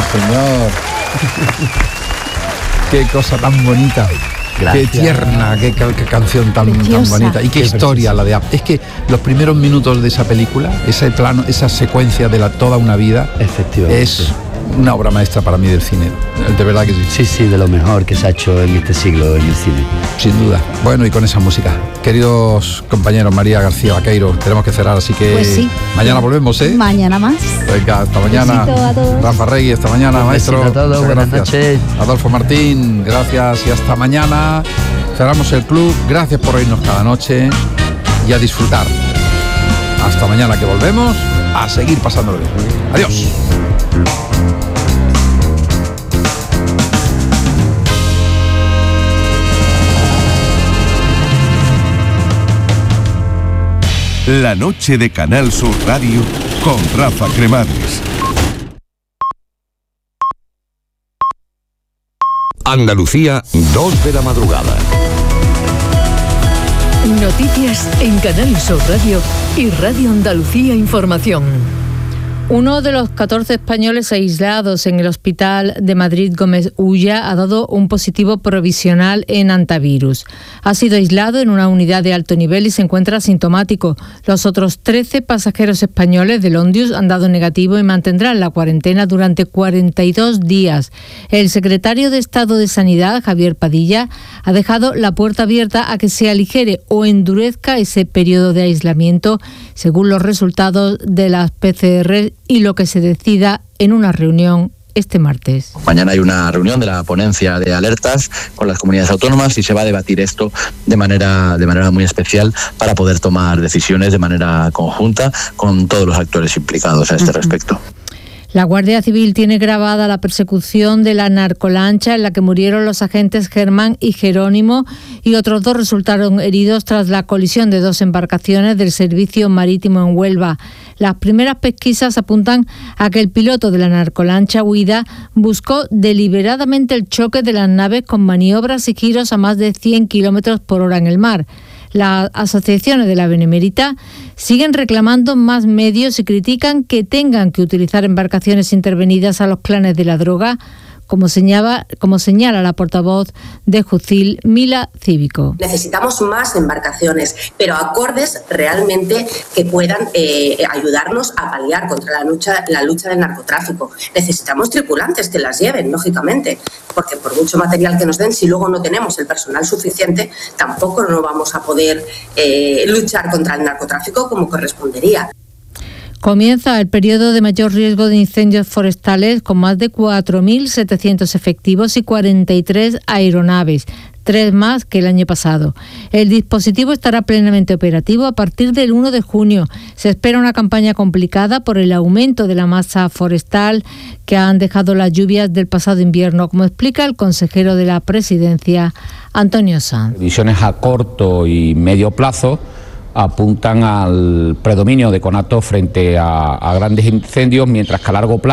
señor. Qué cosa tan bonita. Gracias. Qué tierna, qué canción tan bonita. Y qué historia la de... Es que los primeros minutos de esa película, ese plano, esa secuencia de toda una vida, efectivamente, es una obra maestra para mí del cine. De verdad que sí. Sí, de lo mejor que se ha hecho en este siglo en el cine. Sin duda. Bueno, y con esa música. Queridos compañeros, María García Vaqueiro, tenemos que cerrar, así que pues sí. Mañana volvemos, ¿eh? Mañana más. Venga, hasta mañana. Besito a todos. Rafa Regui, hasta mañana, maestro. Besito a todos, buenas noches. Adolfo Martín, gracias y hasta mañana. Cerramos el club, gracias por oírnos cada noche y a disfrutar. Hasta mañana que volvemos a seguir pasándolo bien. Adiós. La noche de Canal Sur Radio con Rafa Cremades. Andalucía, 2 de la madrugada. Noticias en Canal Sur Radio y Radio Andalucía Información. Uno de los 14 españoles aislados en el hospital de Madrid Gómez Ulla ha dado un positivo provisional en antivirus. Ha sido aislado en una unidad de alto nivel y se encuentra asintomático. Los otros 13 pasajeros españoles del Ondius han dado negativo y mantendrán la cuarentena durante 42 días. El secretario de Estado de Sanidad, Javier Padilla, ha dejado la puerta abierta a que se aligere o endurezca ese periodo de aislamiento según los resultados de las PCR y lo que se decida en una reunión este martes. Mañana hay una reunión de la ponencia de alertas con las comunidades autónomas y se va a debatir esto de manera muy especial para poder tomar decisiones de manera conjunta con todos los actores implicados a este respecto. La Guardia Civil tiene grabada la persecución de la narcolancha en la que murieron los agentes Germán y Jerónimo y otros 2 resultaron heridos tras la colisión de 2 embarcaciones del servicio marítimo en Huelva. Las primeras pesquisas apuntan a que el piloto de la narcolancha huida buscó deliberadamente el choque de las naves con maniobras y giros a más de 100 kilómetros por hora en el mar. Las asociaciones de la Benemérita siguen reclamando más medios y critican que tengan que utilizar embarcaciones intervenidas a los clanes de la droga, como señala la portavoz de Jucil, Mila Cívico. Necesitamos más embarcaciones, pero acordes realmente que puedan ayudarnos a paliar contra la lucha del narcotráfico. Necesitamos tripulantes que las lleven, lógicamente, porque por mucho material que nos den, si luego no tenemos el personal suficiente, tampoco no vamos a poder luchar contra el narcotráfico como correspondería. Comienza el periodo de mayor riesgo de incendios forestales con más de 4.700 efectivos y 43 aeronaves, 3 más que el año pasado. El dispositivo estará plenamente operativo a partir del 1 de junio. Se espera una campaña complicada por el aumento de la masa forestal que han dejado las lluvias del pasado invierno, como explica el consejero de la Presidencia, Antonio Sanz. Visiones a corto y medio plazo apuntan al predominio de conatos frente a grandes incendios, mientras que a largo plazo